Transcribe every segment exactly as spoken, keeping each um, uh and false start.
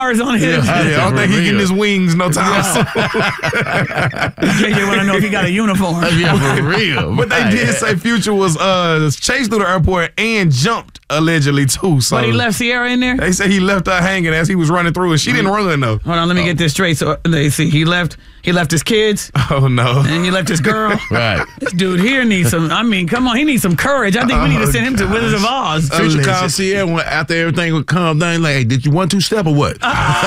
on him. Yeah, Yeah, I don't think he getting his wings no time soon. J J want to know if he got a uniform. Yeah, for real. But they did say Future was uh, chased through the airport and jumped allegedly too. So But he left Sierra in there? They say he left her hanging as he was running through, and she didn't run though. Hold on, let me get this straight. So they see he left. He left his kids. Oh no! And he left his girl. Right. This dude here needs some. I mean, come on, he needs some courage. I think we need to send him to Wizards of Oz. Future called Sierra when- after everything would calm down. Like, hey, did you one two step or what?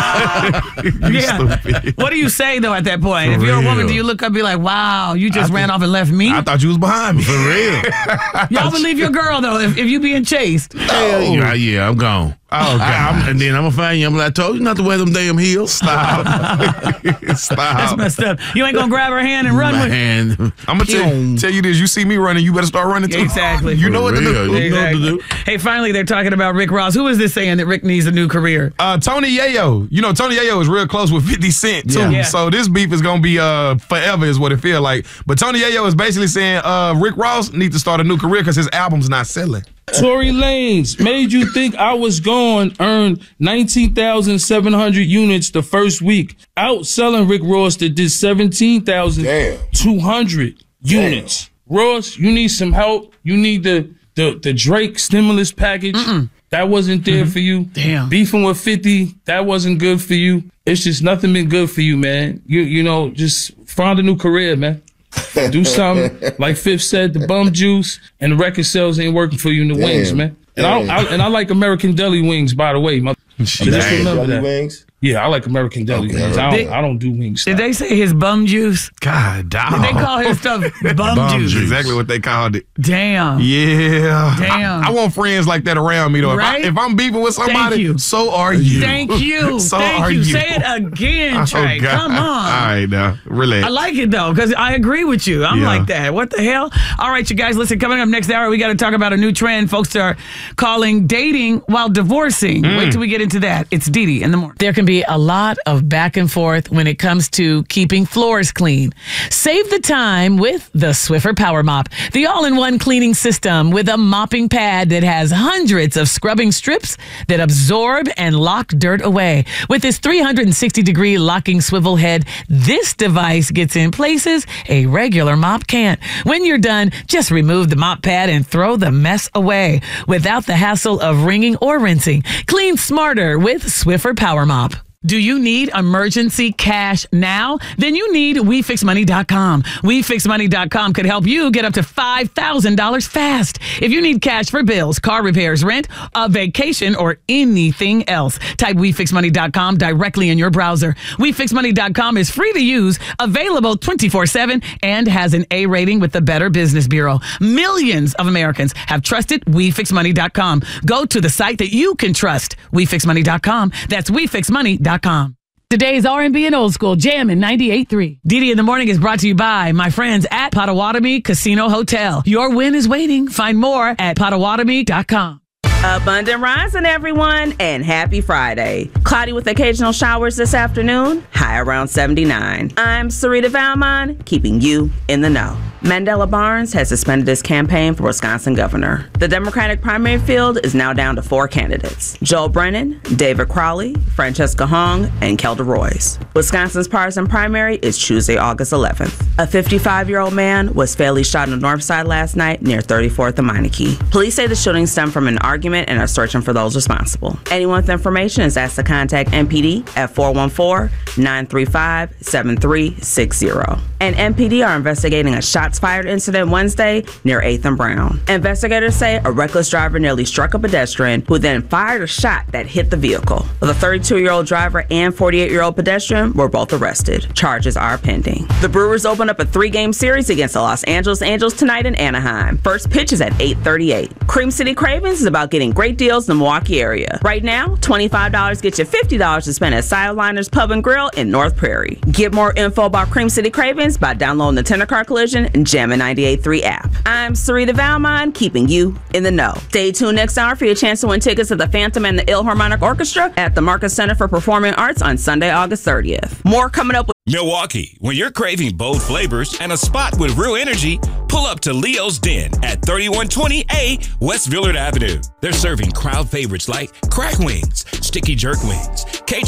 Yeah. What do you say though at that point? For if you're a woman, real. do you look up and be like, "Wow, you just I ran think- off and left me"? I thought you was behind me. For real. Y'all would leave your girl though if, if you being chased. Hell yeah, yeah, I'm gone. Oh, God. I, I'm, and then I'm gonna find you. I'm like, I told you not to wear them damn heels. Stop. That's Stop. messed up. You ain't gonna grab her hand and run with. Man, I'm gonna tell, tell you this. You see me running, you better start running too. Exactly. You know what to For do. real. You know what to Exactly. do. Hey, finally, they're talking about Rick Ross. Who is this saying that Rick needs a new career? Uh, Tony Yayo. You know, Tony Yayo is real close with fifty Cent, too. Yeah. Yeah. So this beef is going to be uh, forever is what it feels like. But Tony Yayo is basically saying uh, Rick Ross needs to start a new career because his album's not selling. Tory Lanez made you think I was going to earn nineteen thousand seven hundred units the first week, outselling Rick Ross that did seventeen thousand two hundred units. Ross, you need some help. You need the the, the Drake stimulus package. Mm-mm. That wasn't there for you. Damn. Beefing with fifty, that wasn't good for you. It's just nothing been good for you, man. You you know, just find a new career, man. Do something. Like Fifth said, the bum juice and the record sales ain't working for you in the Damn. wings, man. And I, I and I like American Deli wings, by the way. My, so just remember that. Wings? Yeah, I like American Deli Okay. wings. I Did- don't, I don't do wings. Did they say his bum juice? God, dog. Did they call his stuff bum, Bum juice? juice. Exactly what they called it. Damn. Yeah. Damn. I, I want friends like that around me, though. Right? If, I, if I'm beefing with somebody, you. so are you. Thank you. so Thank are you. you. Say it again, Trey. Oh, God. Come on. All right, now. Relax. I like it though, because I agree with you. I'm Yeah. like that. What the hell? All right, you guys, listen, coming up next hour, we got to talk about a new trend folks are calling dating while divorcing. Mm. Wait till we get into that. It's Dee Dee in the morning. There can be a lot of back and forth when it comes to keeping floors clean. Save the time with the Swiffer Power Mop, the all-in-one cleaning system with a mopping pad that has hundreds of scrubbing strips that absorb and lock dirt away. With its three hundred sixty degree locking swivel head, this device gets in places a regular mop can't. When you're done, just remove the mop pad and throw the mess away without the hassle of wringing or rinsing. Clean smarter with Swiffer Power Mop. Do you need emergency cash now? Then you need we fix money dot com. we fix money dot com could help you get up to five thousand dollars fast. If you need cash for bills, car repairs, rent, a vacation, or anything else, type we fix money dot com directly in your browser. we fix money dot com is free to use, available twenty-four seven, and has an A rating with the Better Business Bureau. Millions of Americans have trusted we fix money dot com. Go to the site that you can trust, we fix money dot com. That's we fix money dot com. Today's R and B and Old School Jammin' ninety-eight point three. Dee Dee in the Morning is brought to you by my friends at Potawatomi Casino Hotel. Your win is waiting. Find more at potawatomi dot com. Abundant rising, everyone, and happy Friday. Cloudy with occasional showers this afternoon, high around seventy-nine. I'm Sarita Valmon, keeping you in the know. Mandela Barnes has suspended his campaign for Wisconsin governor. The Democratic primary field is now down to four candidates: Joel Brennan, David Crowley, Francesca Hong, and Kelda Royce. Wisconsin's partisan primary is Tuesday, August eleventh. A fifty-five-year-old man was fatally shot on the north side last night near thirty-fourth and Meineke. Police say the shooting stemmed from an argument and are searching for those responsible. Anyone with information is asked to contact M P D at four one four, nine three five, seven three six zero. And M P D are investigating a shots fired incident Wednesday near eighth and Brown. Investigators say a reckless driver nearly struck a pedestrian who then fired a shot that hit the vehicle. The thirty-two-year-old driver and forty-eight-year-old pedestrian were both arrested. Charges are pending. The Brewers open up a three-game series against the Los Angeles Angels tonight in Anaheim. First pitch is at eight thirty-eight. Cream City Cravens is about getting great deals in the Milwaukee area. Right now, twenty-five dollars gets you fifty dollars to spend at Sideliner's Pub and Grill in North Prairie. Get more info about Cream City Cravens by downloading the Tender Car Collision and Jammin' ninety-eight point three app. I'm Sarita Valmon, keeping you in the know. Stay tuned next hour for your chance to win tickets to the Phantom and the Philharmonic Orchestra at the Marcus Center for Performing Arts on Sunday, August thirtieth. More coming up with Milwaukee, when you're craving bold flavors and a spot with real energy, pull up to Leo's Den at thirty-one twenty A West Villard Avenue. They're serving crowd favorites like crack wings, sticky jerk wings, Cajun